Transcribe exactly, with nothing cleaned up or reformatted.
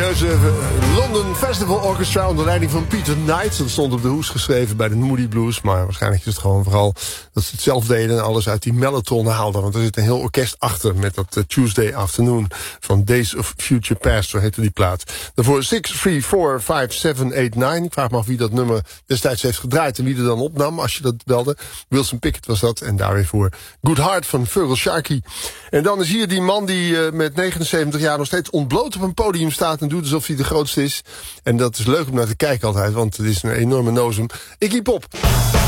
Mysterieuze London Festival Orchestra onder leiding van Peter Knight. Dat stond op de hoes geschreven bij de Moody Blues. Maar waarschijnlijk is het gewoon vooral dat ze het zelf deden en alles uit die mellotron haalden. Want er zit een heel orkest achter met dat uh, Tuesday Afternoon van Days of Future Past, zo heette die plaat. Daarvoor six three four five seven eight nine. Ik vraag me af wie dat nummer destijds heeft gedraaid en wie er dan opnam als je dat belde. Wilson Pickett was dat. En daar weer voor Good Heart van Fearle Sharkey. En dan is hier die man die uh, met negenenzeventig jaar nog steeds ontbloot op een podium staat en doet alsof hij de grootste is. En dat is leuk om naar te kijken altijd, want het is een enorme nozem. Iggy Pop.